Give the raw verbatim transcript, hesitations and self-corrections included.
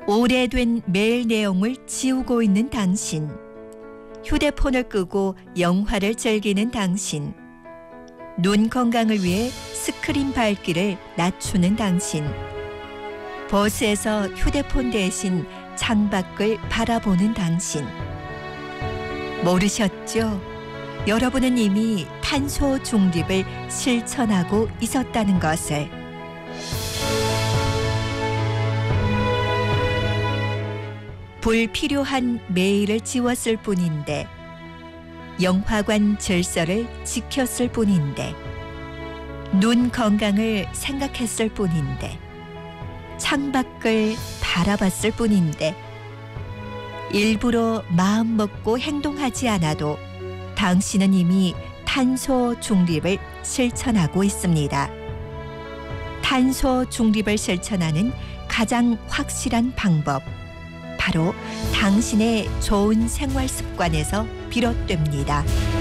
오래된 메일 내용을 지우고 있는 당신. 휴대폰을 끄고 영화를 즐기는 당신. 눈 건강을 위해 스크린 밝기를 낮추는 당신. 버스에서 휴대폰 대신 창밖을 바라보는 당신. 모르셨죠? 여러분은 이미 탄소 중립을 실천하고 있었다는 것을. 불필요한 메일을 지웠을 뿐인데, 영화관 질서를 지켰을 뿐인데, 눈 건강을 생각했을 뿐인데, 창밖을 바라봤을 뿐인데, 일부러 마음 먹고 행동하지 않아도 당신은 이미 탄소 중립을 실천하고 있습니다. 탄소 중립을 실천하는 가장 확실한 방법, 바로 당신의 좋은 생활 습관에서 비롯됩니다.